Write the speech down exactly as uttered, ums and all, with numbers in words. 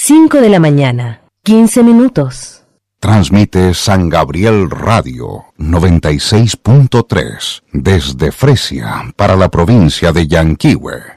cinco de la mañana, quince minutos. Transmite San Gabriel Radio noventa y seis punto tres desde Fresia para la provincia de Yanquihue.